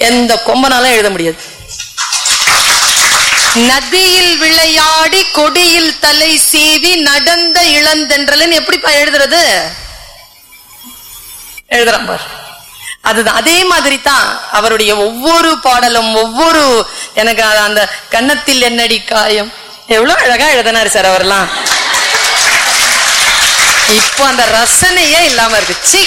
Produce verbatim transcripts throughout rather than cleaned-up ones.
எந்த கொம்பனாலும் எழுத முடியாது. நதியில் விளையாடி கொடியில் தலை சீவி நடந்த இளந்தென்றலன் எப்படிப்பா எழுதுறது? எழுதுறான் பார். அதுதான் அதே மாதிரி தான் அவருடைய ஒவ்வொரு பாடலும். ஒவ்வொரு எனக்கு அந்த கன்னத்தில் என்னடி காயம் எவ்வளவு அழகா எழுதினாரு சார் அவர்லாம். இப்போ அந்த ரசனையே இல்லாம இருக்கு.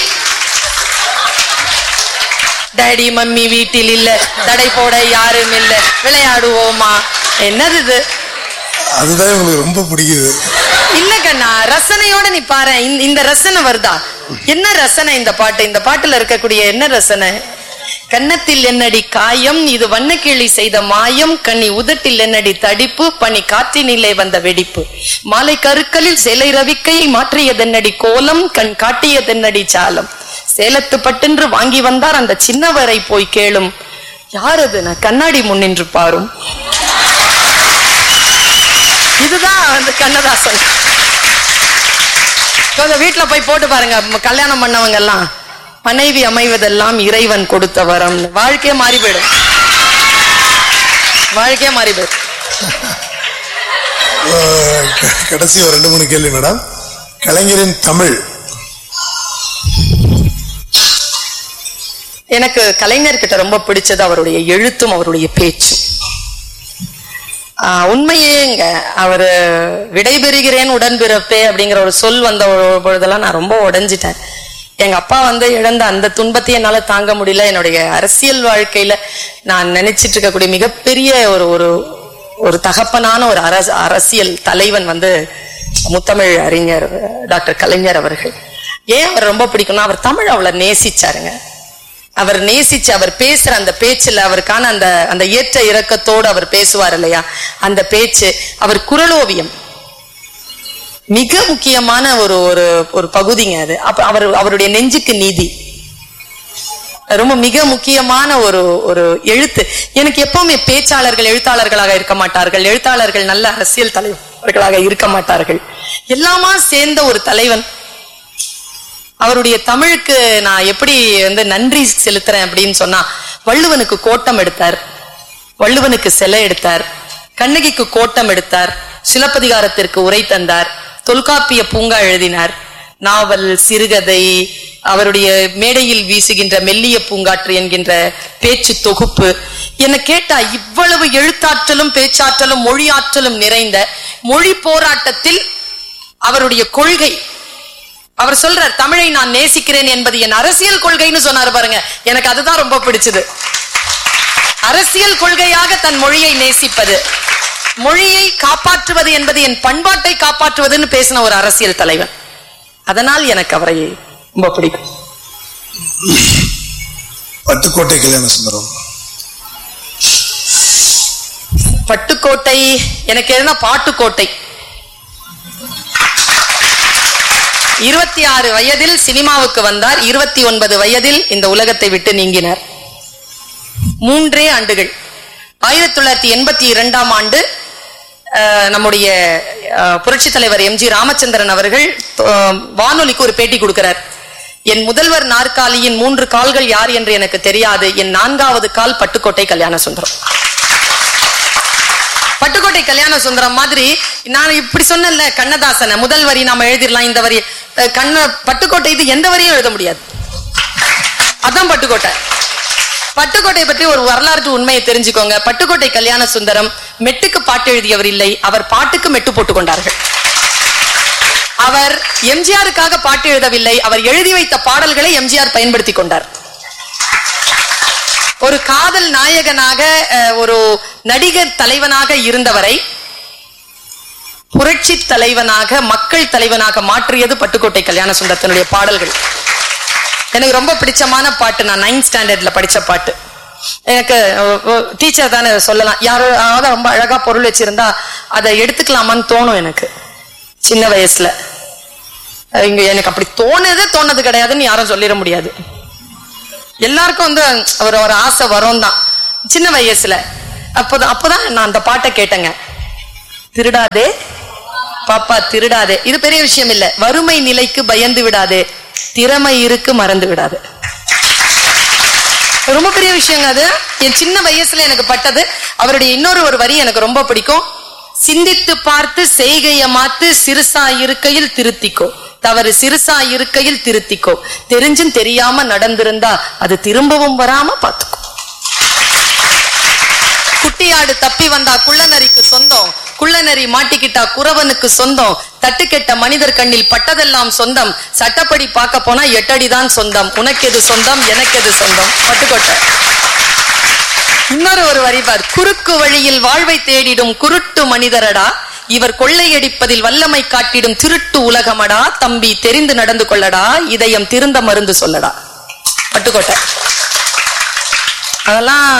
டாடி மம்மி வீட்டில் இல்ல, தடை போட யாரும் இல்ல, விளையாடுவோமா, என்னது இது? அதுதான் உங்களுக்கு ரொம்ப பிடிக்குது இல்ல கண்ணா, ரசனையோட நீ பாரு. இந்த ரசனை வருதா? என்ன ரசனை இந்த பாட்டு? இந்த பாட்டுல இருக்கக்கூடிய என்ன ரசனை? கன்னத்தில் என்னடி காயம், இது வண்ணக்கிளி செய்த மாயம், கண்ணி உதட்டில் என்னடி தடிப்பு, பனி காற்றினிலே வந்த வெடிப்பு, மாலை கருக்களில் சேலை ரவிக்கையை மாற்றியதென்னடி கோலம், கண் காட்டியதென்னடி சாலம், சேலத்து பட்டென்று வாங்கி வந்தார் அந்த சின்னவரை போய் கேளும், யார் அது? நான் கண்ணாடி முன்னின்று பாரும். இதுதான் அந்த கண்ணதாசன். கொஞ்சம் வீட்டுல போய் போட்டு பாருங்க. கல்யாணம் பண்ணவங்க எல்லாம் மனைவி அமைவதெல்லாம் இறைவன் கொடுத்த வரம். வாழ்க்கையே மாறி போயிடும், வாழ்க்கையே மாறி போயிடும். கடைசி ஒரு ரெண்டு மூணு கேள்வி மேடம். கலைஞரின் தமிழ். எனக்கு கலைஞர்கிட்ட ரொம்ப பிடிச்சது அவருடைய எழுத்தும் அவருடைய பேச்சும். உண்மையேங்க, அவரு விடைபெறுகிறேன் உடன்பிறப்பே அப்படிங்கிற ஒரு சொல் வந்த பொழுதெல்லாம் நான் ரொம்ப உடைஞ்சிட்டேன். எங்க அப்பா வந்து இழந்த அந்த துன்பத்தை என்னால தாங்க முடியல. என்னுடைய அரசியல் வாழ்க்கையில நான் நினைச்சிட்டு இருக்கக்கூடிய மிகப்பெரிய ஒரு ஒரு ஒரு தகப்பனான ஒரு அரசியல் தலைவன் வந்து முத்தமிழ் அறிஞர் டாக்டர் கலைஞர் அவர்கள். ஏன் அவர் ரொம்ப பிடிக்கும்னா, அவர் தமிழ் அவ்வளவு நேசிச்சாருங்க. அவர் நேசிச்சு அவர் பேசுற அந்த பேச்சுல அவருக்கான அந்த அந்த ஏற்ற இறக்கத்தோடு அவர் பேசுவார் இல்லையா, அந்த பேச்சு, அவர் குரலோவியம் மிக முக்கியமான ஒரு ஒரு ஒரு பகுதிங்க அது. அப்ப அவர் அவருடைய நெஞ்சுக்கு நீதி ரொம்ப மிக முக்கியமான ஒரு ஒரு எழுத்து. எனக்கு எப்பவுமே பேச்சாளர்கள் எழுத்தாளர்களாக இருக்க மாட்டார்கள், எழுத்தாளர்கள் நல்ல அரசியல் தலைவர்களாக இருக்க மாட்டார்கள். எல்லாமா சேர்ந்த ஒரு தலைவன். அவருடைய தமிழுக்கு நான் எப்படி வந்து நன்றி செலுத்துறேன் அப்படின்னு சொன்னா, வள்ளுவனுக்கு கோட்டம் எடுத்தார், வள்ளுவனுக்கு சிலை எடுத்தார், கண்ணகிக்கு கோட்டம் எடுத்தார், சிலப்பதிகாரத்திற்கு உரை தந்தார், தொல்காப்பிய பூங்கா எழுதினார், நாவல், சிறுகதை, அவருடைய மேடையில் வீசுகின்ற மெல்லிய பூங்காற்று என்கின்ற பேச்சு தொகுப்பு. என்ன கேட்டா, இவ்வளவு எழுத்தாற்றலும் பேச்சாற்றலும் மொழியாற்றலும் நிறைந்த மொழி போராட்டத்தில் அவருடைய கொள்கை, அவர் சொல்றார், தமிழை நான் நேசிக்கிறேன் என்பது என் அரசியல் கொள்கைன்னு சொன்னாரு பாருங்க. எனக்கு அதுதான் ரொம்ப பிடிச்சது. அரசியல் கொள்கையாக தன் மொழியை நேசிப்பது, மொழியை காப்பாற்றுவது என்பது என் பண்பாட்டை காப்பாற்றுவதுன்னு பேசின ஒரு அரசியல் தலைவன். அதனால் எனக்கு அவரை ரொம்ப பிடிக்கும். பட்டுக்கோட்டை கல்யாண சுந்தரம். பட்டுக்கோட்டை எனக்கு எதுனா பாட்டுக்கோட்டை. இருபத்தி ஆறு வயதில் சினிமாவுக்கு வந்தார், இருபத்தி ஒன்பது வயதில் இந்த உலகத்தை விட்டு நீங்கினார். மூன்றே ஆண்டுகள். ஆயிரத்தி தொள்ளாயிரத்தி எண்பத்தி இரண்டாம் ஆண்டு நம்முடைய புரட்சி தலைவர் எம் ஜி ராமச்சந்திரன் அவர்கள் வானொலிக்கு ஒரு பேட்டி கொடுக்கிறார். என் முதல்வர் நாற்காலியின் மூன்று கால்கள் யார் என்று எனக்கு தெரியாது, என் நான்காவது கால் பட்டுக்கோட்டை கல்யாண சுந்தரம். பட்டுக்கோட்டை கல்யாண சுந்தரம் மாதிரி நான் இப்படி சொன்னேன்ல, கண்ணதாசன முதல் வரி நாம எழுதிடலாம், இந்த வரி கண்ண பட்டுக்கோட்டை இது எந்த வரியும் எழுத முடியாது. அதான் பட்டுக்கோட்டை. பட்டுக்கோட்டை பற்றி ஒரு வரலாற்று உண்மையை தெரிஞ்சுக்கோங்க. பட்டுக்கோட்டை கல்யாண சுந்தரம் மெட்டுக்கு பாட்டு எழுதியவர் இல்லை, அவர் பாட்டுக்கு மெட்டு போட்டுக் கொண்டார்கள். அவர் எம்ஜிஆருக்காக பாட்டு எழுதவில்லை, அவர் எழுதி வைத்த பாடல்களை எம்ஜிஆர் பயன்படுத்தி கொண்டார். ஒரு காதல் நாயகனாக, ஒரு நடிகர் தலைவனாக இருந்தவரை புரட்சி தலைவனாக, மக்கள் தலைவனாக மாற்றியது பட்டுக்கோட்டை கல்யாண சுந்தரத்தினுடைய பாடல்கள். எனக்கு ரொம்ப பிடிச்சமான பாட்டு, நான் நைன்த் ஸ்டாண்டர்ட்ல படிச்ச பாட்டு. எனக்கு டீச்சர் தானே சொல்லலாம், யாராவது ரொம்ப அழகா பொருள் வச்சிருந்தா அதை எடுத்துக்கலாமான்னு தோணும் எனக்கு சின்ன வயசுல. இங்க எனக்கு அப்படி தோணுது தோணுது கிடையாதுன்னு யாரும் சொல்லிட முடியாது. எல்லாருக்கும் வந்து ஒரு ஒரு ஆசை வரும் தான் சின்ன வயசுல. அப்போதான் அப்போதான் நான் அந்த பாட்டை கேட்டேங்க. திருடாதே பாப்பா திருடாதே, இது பெரிய விஷயம் இல்ல, வறுமை நிலைக்கு பயந்து விடாதே, திறமை இருக்கு மறந்து விடாது. ரொம்ப பெரிய விஷயங்க அது. என் சின்ன வயசுல எனக்கு பட்டது. அவருடைய இன்னொரு ஒரு வரி எனக்கு ரொம்ப பிடிக்கும். சிந்தித்து பார்த்து செய்கைய மாத்து, சிறுசா இருக்கையில் திருத்திக்கோ, தவறு சிறுசா இருக்கையில் திருத்திக்கோ, தெரிஞ்சும் தெரியாம நடந்திருந்தா அது திரும்பவும் வராம பாத்துக்கோ. குட்டியாடு தப்பி வந்தா குள்ளநரிக்கு சொந்தம், குள்ளநரி மாட்டிக்கிட்டா குறவனுக்கு சொந்தம், தட்டுக்கெட்ட மனிதர் கண்ணில் பட்டதெல்லாம் சொந்தம், சட்டப்படி பார்க்க போனா எட்டடிதான் சொந்தம், உனக்கு எது சொந்தம் எனக்கு எது சொந்தம். பட்டுக்கோட்டை. இன்னொரு ஒரு வரி பார். குறுக்கு வழியில் வாழ்வை தேடிடும் குருட்டு மனிதரடா, இவர் கொள்ளையடிப்பதில் வல்லமை காட்டிடும் திருட்டு உலகமடா, தம்பி தெரிந்து நடந்து கொள்ளடா, இதயம் திருந்த மருந்து சொல்லடா. பட்டுக்கோட்டை. அதெல்லாம்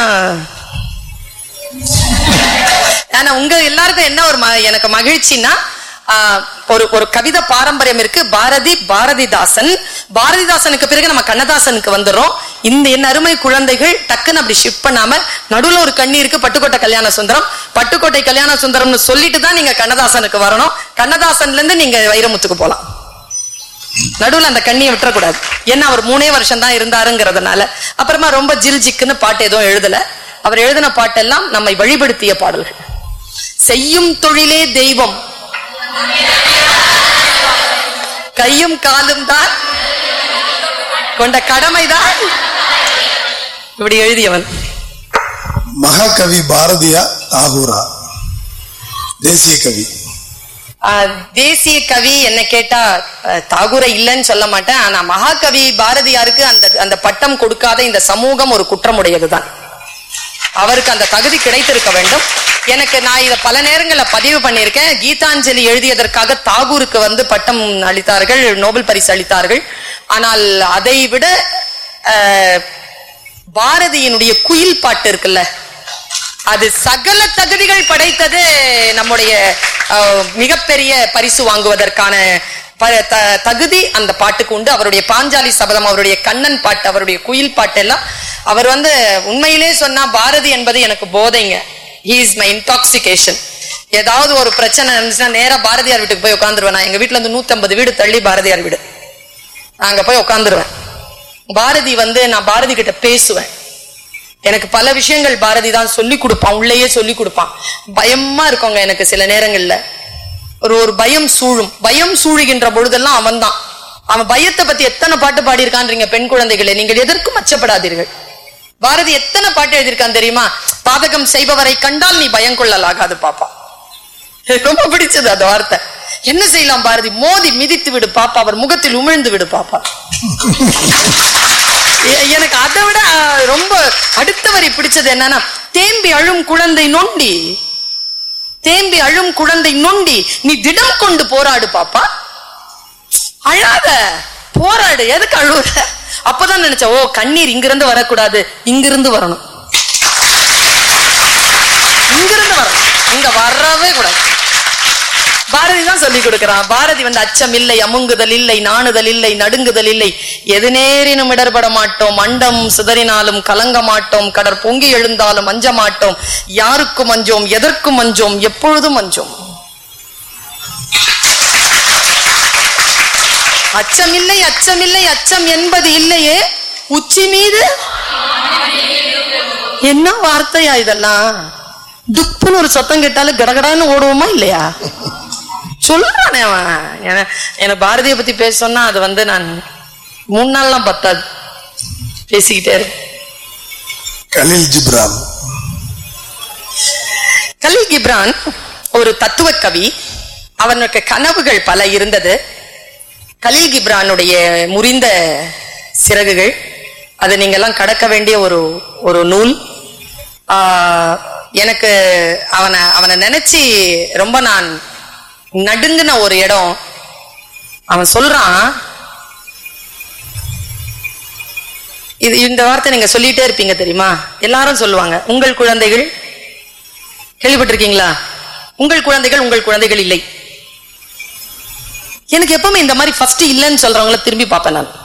ஆனா உங்க எல்லாருக்கும் என்ன ஒரு எனக்கு மகிழ்ச்சின்னா, ஒரு ஒரு கவிதை பாரம்பரியம் இருக்கு. பாரதி பாரதிதாசன், பாரதிதாசனுக்கு பிறகு நம்ம கண்ணதாசனுக்கு வந்துடுறோம். இந்த என் அருமை குழந்தைகள் டக்குன்னு அப்படி ஷிஃப்ட் பண்ணாம நடுவுல ஒரு கண்ணி இருக்கு, பட்டுக்கோட்டை கல்யாண சுந்தரம். பட்டுக்கோட்டை கல்யாண சுந்தரம்னு சொல்லிட்டு தான் நீங்க கண்ணதாசனுக்கு வரணும். கண்ணதாசன்ல இருந்து நீங்க வைரமுத்துக்கு போலாம். நடுவுல அந்த கண்ணியை விட்டுறக்கூடாது. ஏன்னா அவர் மூணே வருஷம் தான் இருந்தாருங்கிறதுனால. அப்புறமா ரொம்ப ஜில்ஜிக்குன்னு பாட்டு எதுவும் எழுதல. அவர் எழுதின பாட்டெல்லாம் நம்மை வழிபடுத்திய பாடல்கள். செய்யும் தொழிலே தெய்வம், கையும் காலும் தான் கொண்ட கடமைதான், இப்படி எழுதியவன். மகாகவி பாரதியா தாகூரா? தேசிய கவி. தேசிய கவி என்ன கேட்டா தாகூரை இல்லைன்னு சொல்ல மாட்டேன். ஆனா மகாகவி பாரதியாருக்கு அந்த அந்த பட்டம் கொடுக்காத இந்த சமூகம் ஒரு குற்றமுடையதுதான். அவருக்கு அந்த தகுதி கிடைத்திருக்க வேண்டும். எனக்கு நான் இதை பல நேரங்களில் பதிவு பண்ணியிருக்கேன். கீதாஞ்சலி எழுதியதற்காக தாகூருக்கு வந்து பட்டம் அளித்தார்கள், நோபல் பரிசு அளித்தார்கள். ஆனால் அதை விட பாரதியினுடைய குயில் பாட்டு இருக்குல்ல, அது சகல தகுதிகள் படைத்தது. நம்முடைய மிகப்பெரிய பரிசு வாங்குவதற்கான தகுதி அந்த பாட்டுக்கு உண்டு. அவருடைய பாஞ்சாலி சபதம், அவருடைய கண்ணன் பாட்டு, அவருடைய குயில் பாட்டு எல்லாம் அவர் வந்து உண்மையிலே சொன்னா பாரதி என்பது எனக்கு போதைங்க. he is my intoxication. ஏதாவது ஒரு பிரச்சனை இருந்துச்சுன்னா நேரா பாரதியார் வீட்டுக்கு போய் உட்காந்துருவேன். நான் எங்க வீட்டுல இருந்து நூத்தி ஐம்பது வீடு தள்ளி பாரதியார் வீடு, அங்க போய் உட்காந்துருவேன். பாரதி வந்து நான் பாரதி கிட்ட பேசுவேன். எனக்கு பல விஷயங்கள் பாரதி தான் சொல்லி கொடுப்பான், உள்ளேயே சொல்லி கொடுப்பான். பயமா இருக்கோங்க எனக்கு சில நேரங்கள்ல ஒரு ஒரு பயம் சூழும். பயம் சூழுகின்ற பொழுதெல்லாம் அவன் தான். அவன் பயத்தை பத்தி எத்தனை பாட்டு பாடியிருக்கான்றீங்க பெண் குழந்தைகளே, நீங்கள் எதற்கும் அச்சப்படாதீர்கள். பாரதி எத்தனை பாட்டு எழுதியிருக்கான் தெரியுமா? பாதகம் செய்பவரை கண்டால் நீ பயம் கொள்ளலாகாது பாப்பா. ரொம்ப பிடிச்சது அந்த வார்த்தை. என்ன செய்யலாம் பாரதி? மோதி மிதித்து விடு பாப்பா, அவர் முகத்தில் உமிழ்ந்து விடு பாப்பா. எனக்கு அதை விட ரொம்ப அடுத்த வரி பிடிச்சது என்னன்னா, தேம்பி அழும் குழந்தை நொண்டி, தேம்பி அழும் குழந்தை நொண்டி, நீ திடம் கொண்டு போராடு பாப்பா. அழாத, போராடு. எதுக்கு அழுவுற? அப்பதான் நினைச்ச, ஓ கண்ணீர் இங்கிருந்து வரக்கூடாது, இங்கிருந்து வரணும், இங்கிருந்து வரணும், இங்க வரவே கூடாது. பாரதி தான் சொல்லி கொடுக்கிறான். பாரதி வந்து அச்சம் இல்லை, அமுங்குதல் இல்லை, நாணுதல் இல்லை, நடுங்குதல் இல்லை, எது நேரினும் இடர்பட மாட்டோம், மண்டம் சிதறினாலும் கலங்க மாட்டோம், கடற் பொங்கி எழுந்தாலும் அஞ்ச மாட்டோம், யாருக்கும் அஞ்சோம், எதற்கும் அஞ்சோம், எப்பொழுதும் அஞ்சோம். அச்சமில்லை, அச்சமில்லை, அச்சம் என்பது இல்லையே உச்சி மீது. என்ன வார்த்தையா இதெல்லாம்? துப்புன்னு ஒரு சத்தம் கேட்டாலும் கடகடான்னு ஓடுவோமா இல்லையா? சொல்றானே அவன். எனக்கு பாரதியை பத்தி பேச சொன்னா அது வந்து நான் மூணு நாள்லாம் பத்தாது, பேசிக்கிட்டே இருக்கு. கலீல் ஜிப்ரான். கலீல் ஜிப்ரான் ஒரு தத்துவ கவி. அவனுக்கு கனவுகள் பல இருந்தது. கலீல் ஜிப்ரானுடைய முறிந்த சிறகுகள், அது நீங்க எல்லாம் கடக்க வேண்டிய ஒரு ஒரு நூல். ஆஹ் எனக்கு அவனை அவனை நினைச்சு ரொம்ப நான் நடுங்கின ஒரு இடம். அவன் சொல்றான், இது இந்த வார்த்தை நீங்க சொல்லிட்டே இருப்பீங்க தெரியுமா? எல்லாரும் சொல்லுவாங்க, உங்கள் குழந்தைகள். கேள்விப்பட்டிருக்கீங்களா? உங்கள் குழந்தைகள் உங்கள் குழந்தைகள் இல்லை. எனக்கு எப்பவுமே இந்த மாதிரி ஃபர்ஸ்ட் இல்லைன்னு சொல்றவங்கள திரும்பி பார்ப்பேன் நான்.